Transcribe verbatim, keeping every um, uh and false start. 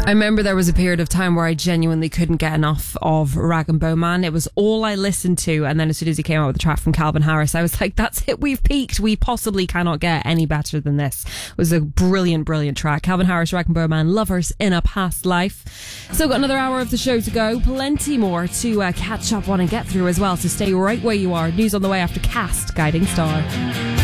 I remember there was a period of time where I genuinely couldn't get enough of Rag and Bone Man. It was all I listened to, and then as soon as he came out with the track from Calvin Harris, I was like, that's it, we've peaked. We possibly cannot get any better than this. It was a brilliant, brilliant track. Calvin Harris, Rag and Bone Man, Lovers in a Past Life. Still got another hour of the show to go. Plenty more to uh, catch up on and get through as well, so stay right where you are. News on the way after Cast, Guiding Star.